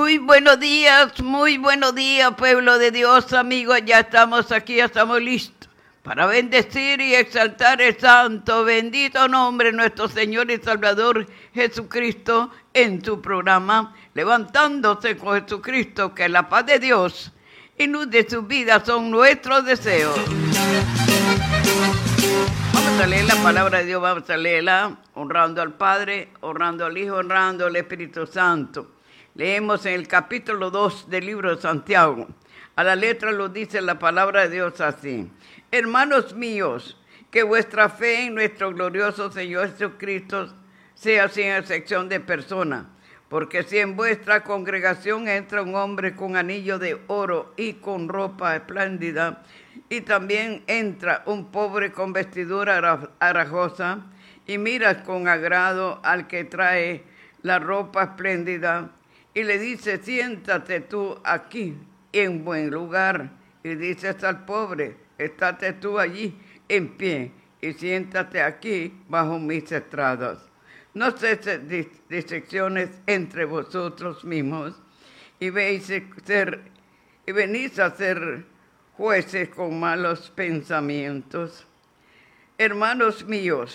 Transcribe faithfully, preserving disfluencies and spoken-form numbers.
Muy buenos días, muy buenos días, pueblo de Dios, amigos. Ya estamos aquí, ya estamos listos para bendecir y exaltar el santo, bendito nombre de nuestro Señor y Salvador Jesucristo en su programa, levantándose con Jesucristo, que la paz de Dios y luz de su vida son nuestros deseos. Vamos a leer la palabra de Dios, vamos a leerla honrando al Padre, honrando al Hijo, honrando al Espíritu Santo. Leemos en el capítulo dos del libro de Santiago. A la letra lo dice la palabra de Dios así. Hermanos míos, que vuestra fe en nuestro glorioso Señor Jesucristo sea sin excepción de persona. Porque si en vuestra congregación entra un hombre con anillo de oro y con ropa espléndida, y también entra un pobre con vestidura harajosa, y miras con agrado al que trae la ropa espléndida, y le dice, siéntate tú aquí en buen lugar. Y dices al pobre, estate tú allí en pie y siéntate aquí bajo mis estrados. No cesen disecciones entre vosotros mismos y, veis ser, y venís a ser jueces con malos pensamientos. Hermanos míos,